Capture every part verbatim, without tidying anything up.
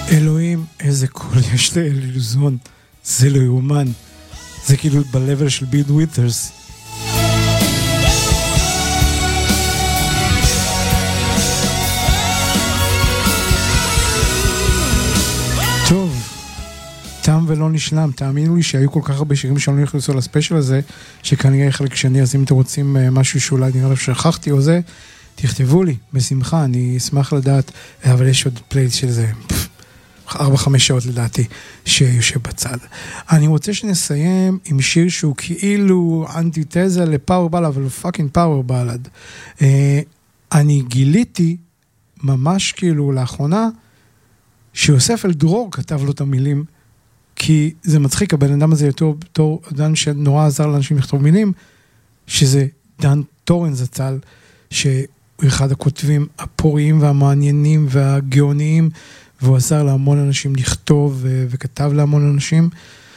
אלוהים, איזה קול יש לאילוזון, זה לא יאומן, זה כאילו בלבל של ביל ווית'רס. טוב, תם ולא נשלם, תאמינו לי שהיו כל כך הרבה שירים שלא נכנסו לספיישל הזה, שכנראה חלק שני, אז אם אתם רוצים משהו שאולי נראה לי שכחתי או זה, תכתבו לי, בשמחה, אני אשמח לדעת, אבל יש עוד פלייליסט של זה, ארבע חמש שעות לדעתי, שיושב בצד. אני רוצה שנסיים עם שיר שהוא כאילו אנטיתזה לפאוור בלד, אבל הוא פאקינג פאוור בלד. אני גיליתי, ממש כאילו לאחרונה, שיוסף אלדרור כתב לו את המילים, כי זה מצחיק, הבן אדם הזה יותר בתור דן שנורא עזר לאנשים לכתוב מילים, שזה דן טורן זצ"ל, שהוא אחד הכותבים הפוריים והמעניינים והגאוניים, והוא עזר להמון אנשים לכתוב, ו- וכתב להמון אנשים,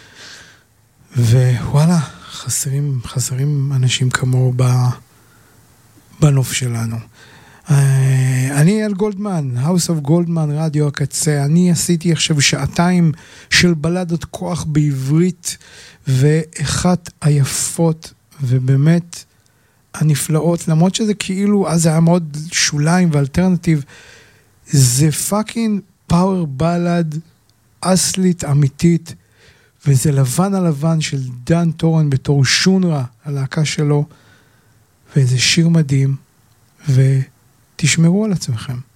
ווואלה, חסרים, חסרים אנשים כמו ב- בנוף שלנו. אני אל גולדמן, House of Goldman, רדיו הקצה. אני עשיתי עכשיו שעתיים של בלדות כוח בעברית, ואחת היפות ובאמת הנפלאות, למרות שזה כאילו, אז זה היה מאוד שוליים ואלטרנטיב, זה פאקינג פאוור בלד אסלית אמיתית, וזה לבן על לבן של דן טורן בתור שונרה, הלהקה שלו, וזה שיר מדהים, ו... תשמרו על עצמכם.